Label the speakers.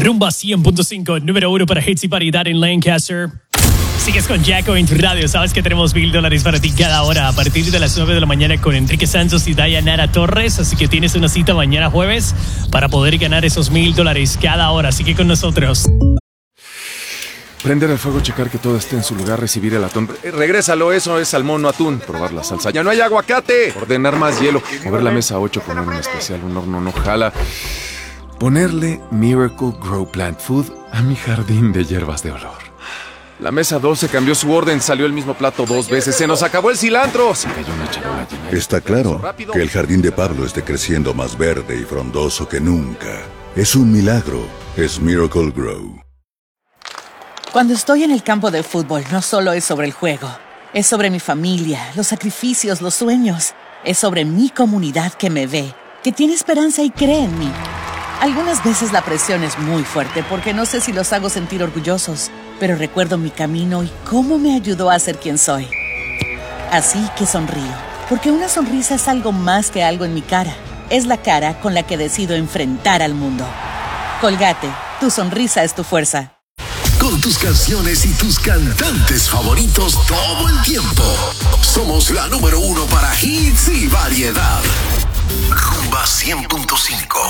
Speaker 1: Rumba 100.5, número 1 para hits y paridad en Lancaster. Sigues con Jacko en tu radio. Sabes que tenemos $1,000 para ti cada hora a partir de las 9 de la mañana con Enrique Santos y Dayanara Torres. Así que tienes una cita mañana jueves para poder ganar esos $1,000 cada hora. Sigue con nosotros.
Speaker 2: Prender el fuego, checar que todo esté en su lugar, recibir el atún. Regrésalo, eso es salmón, no atún. Probar la salsa. ¡Ya no hay aguacate! Ordenar más hielo. Mover la mesa 8, poner un especial, un horno no jala. Ponerle Miracle Grow Plant Food a mi jardín de hierbas de olor. La mesa 12 cambió su orden, salió el mismo plato 2 veces. ¡Se nos acabó el cilantro! Se cayó una charola llena.
Speaker 3: Está claro que el jardín de Pablo esté creciendo más verde y frondoso que nunca. Es un milagro. Es Miracle Grow.
Speaker 4: Cuando estoy en el campo de fútbol, no solo es sobre el juego. Es sobre mi familia, los sacrificios, los sueños. Es sobre mi comunidad que me ve, que tiene esperanza y cree en mí. Algunas veces la presión es muy fuerte porque no sé si los hago sentir orgullosos, pero recuerdo mi camino y cómo me ayudó a ser quien soy. Así que sonrío, porque una sonrisa es algo más que algo en mi cara. Es la cara con la que decido enfrentar al mundo. Colgate, tu sonrisa es tu fuerza.
Speaker 5: Con tus canciones y tus cantantes favoritos todo el tiempo. Somos la número 1 para hits y variedad. Rumba 100.5.